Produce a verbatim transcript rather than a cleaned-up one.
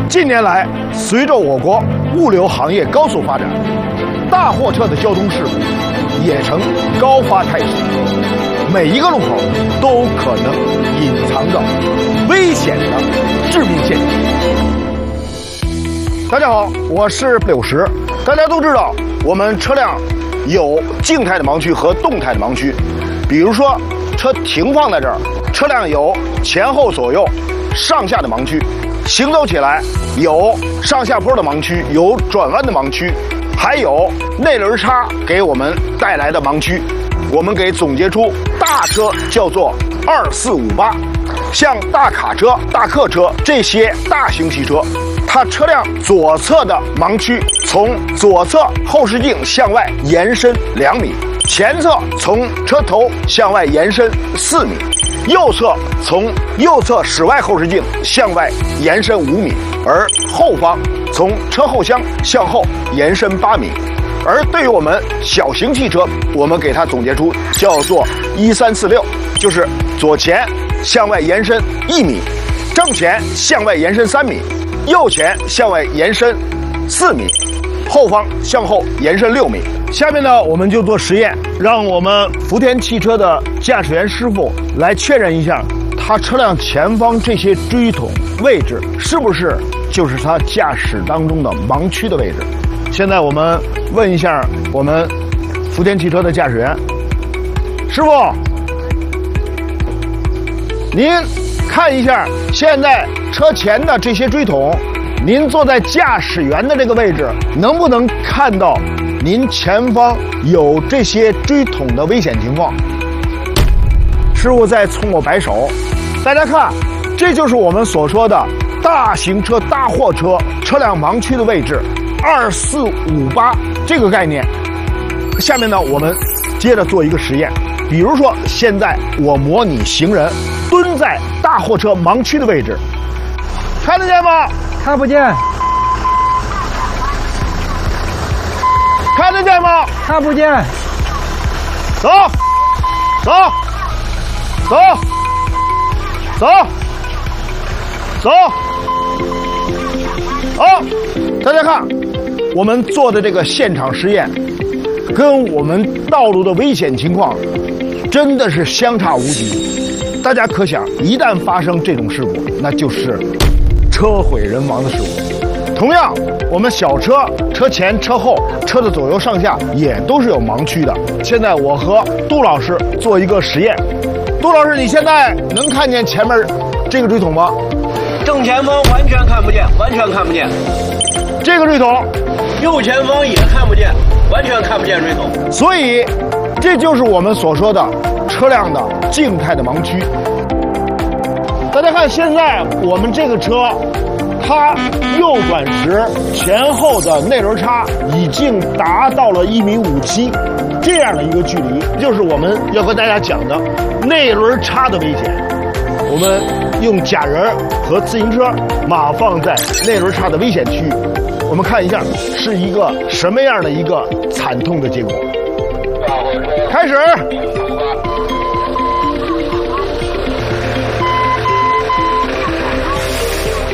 近年来，随着我国物流行业高速发展，大货车的交通事故也呈高发态势，每一个路口都可能隐藏着危险的致命陷阱。大家好，我是柳石。大家都知道，我们车辆有静态的盲区和动态的盲区。比如说，车停放在这儿，车辆有前后左右、上下的盲区；行走起来有上下坡的盲区，有转弯的盲区，还有内轮差给我们带来的盲区。我们给总结出大车叫做二四五八，像大卡车、大客车这些大型汽车，它车辆左侧的盲区从左侧后视镜向外延伸两米，前侧从车头向外延伸四米，右侧从右侧室外后视镜向外延伸五米，而后方从车后厢向后延伸八米。而对于我们小型汽车，我们给它总结出叫做一三四六，就是左前向外延伸一米，正前向外延伸三米，右前向外延伸四米，后方向后延伸六米。下面呢，我们就做实验，让我们福田汽车的驾驶员师傅来确认一下，他车辆前方这些锥筒位置是不是就是他驾驶当中的盲区的位置。现在我们问一下我们福田汽车的驾驶员师傅，您看一下现在车前的这些锥筒，您坐在驾驶员的这个位置，能不能看到您前方有这些锥筒的危险情况？师傅在冲我摆手。大家看，这就是我们所说的大型车、大货车车辆盲区的位置二四五八这个概念。下面呢，我们接着做一个实验。比如说，现在我模拟行人蹲在大货车盲区的位置，看得见吗？ 看不见。 看得见吗？ 看不见。 走，走，走，走，走。好，大家看，我们做的这个现场实验，跟我们道路的危险情况真的是相差无几。大家可想，一旦发生这种事故，那就是车毁人亡的事故。同样，我们小车车前、车后、车的左右上下也都是有盲区的。现在我和杜老师做一个实验。杜老师，你现在能看见前面这个锥筒吗？ 正前方完全看不见，完全看不见。 这个锥筒， 右前方也看不见，完全看不见锥筒。 所以，这就是我们所说的车辆的静态的盲区。大家看，现在我们这个车，它右转时前后的内轮差已经达到了一米五七这样的一个距离，就是我们要和大家讲的内轮差的危险。我们用假人和自行车码放在内轮差的危险区域，我们看一下是一个什么样的一个惨痛的结果。开始。